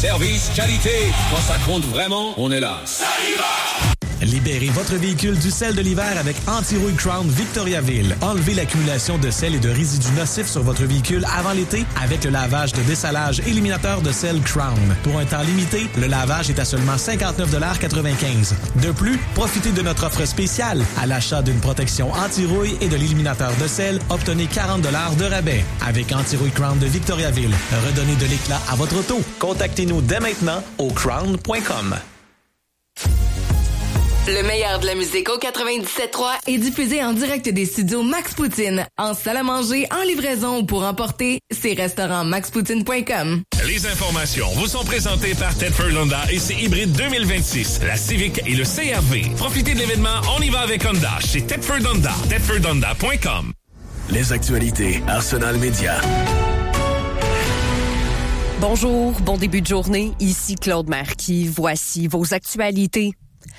Service, qualité, quand ça compte vraiment, on est là. Ça y va! Libérez votre véhicule du sel de l'hiver avec Anti-Rouille Crown Victoriaville. Enlevez l'accumulation de sel et de résidus nocifs sur votre véhicule avant l'été avec le lavage de dessalage éliminateur de sel Crown. Pour un temps limité, le lavage est à seulement 59,95 $. De plus, profitez de notre offre spéciale. À l'achat d'une protection anti-rouille et de l'éliminateur de sel, obtenez 40 $ de rabais. Avec Anti-Rouille Crown de Victoriaville, redonnez de l'éclat à votre auto. Contactez-nous dès maintenant au crown.com. Le meilleur de la musique au 97.3 est diffusé en direct des studios Max Poutine, en salle à manger, en livraison ou pour emporter, c'est restaurant maxpoutine.com. Les informations vous sont présentées par Tedford Honda et ses hybrides 2026, la Civic et le CR-V. Profitez de l'événement On y va avec Honda chez Tedford Honda, tedfordhonda.com. Les actualités Arsenal Média. Bonjour, bon début de journée. Ici Claude Marquis. Voici vos actualités.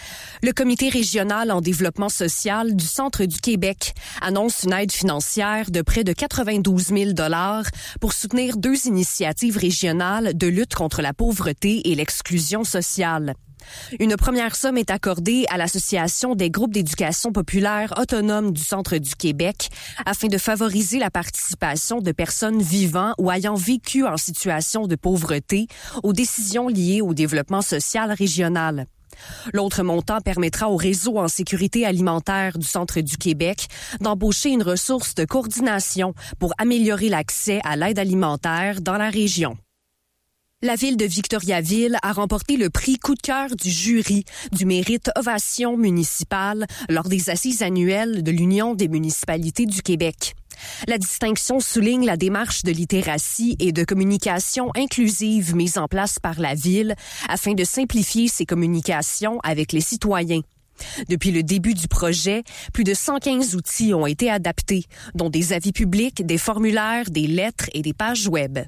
Le Comité régional en développement social du Centre du Québec annonce une aide financière de près de 92 000 $ pour soutenir 2 initiatives régionales de lutte contre la pauvreté et l'exclusion sociale. Une première somme est accordée à l'Association des groupes d'éducation populaire autonomes du Centre du Québec afin de favoriser la participation de personnes vivant ou ayant vécu en situation de pauvreté aux décisions liées au développement social régional. L'autre montant permettra au réseau en sécurité alimentaire du Centre du Québec d'embaucher une ressource de coordination pour améliorer l'accès à l'aide alimentaire dans la région. La ville de Victoriaville a remporté le prix coup de cœur du jury du mérite Ovation municipale lors des assises annuelles de l'Union des municipalités du Québec. La distinction souligne la démarche de littératie et de communication inclusive mise en place par la ville afin de simplifier ses communications avec les citoyens. Depuis le début du projet, plus de 115 outils ont été adaptés, dont des avis publics, des formulaires, des lettres et des pages web.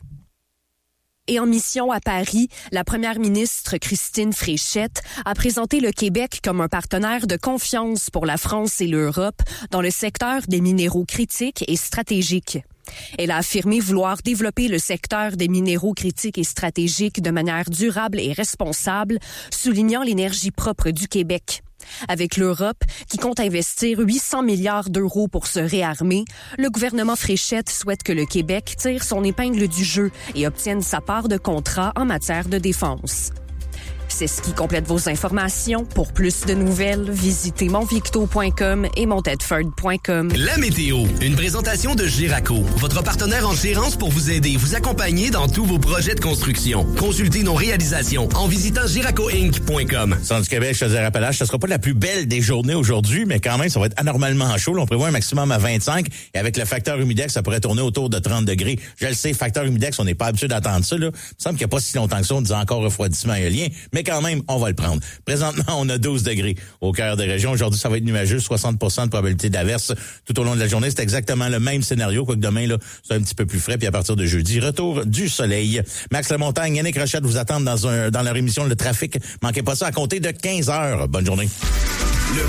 Et en mission à Paris, la première ministre Christine Fréchette a présenté le Québec comme un partenaire de confiance pour la France et l'Europe dans le secteur des minéraux critiques et stratégiques. Elle a affirmé vouloir développer le secteur des minéraux critiques et stratégiques de manière durable et responsable, soulignant l'énergie propre du Québec. Avec l'Europe, qui compte investir 800 milliards d'euros pour se réarmer, le gouvernement Fréchette souhaite que le Québec tire son épingle du jeu et obtienne sa part de contrat en matière de défense. C'est ce qui complète vos informations. Pour plus de nouvelles, visitez monvicto.com et montedford.com. La météo, une présentation de Giraco, votre partenaire en gérance pour vous aider et vous accompagner dans tous vos projets de construction. Consultez nos réalisations en visitant giracoinc.com. Centre du Québec, Chaudière-Appalaches, ce sera pas la plus belle des journées aujourd'hui, mais quand même, ça va être anormalement chaud. Là, on prévoit un maximum à 25 et avec le facteur humidex, ça pourrait tourner autour de 30 degrés. Je le sais, facteur humidex, on n'est pas habitué d'attendre ça. Là. Il me semble qu'il n'y a pas si longtemps que ça, on disait encore refroidissement éolien, mais quand même, on va le prendre. Présentement, on a 12 degrés au cœur des régions. Aujourd'hui, ça va être nuageux, 60% de probabilité d'averse tout au long de la journée. C'est exactement le même scénario, quoique demain, là, c'est un petit peu plus frais. Puis à partir de jeudi, retour du soleil. Max Lamontagne, Yannick Rochette vous attendent dans leur émission Le Trafic. Manquez pas ça à compter de 15 heures. Bonne journée. Le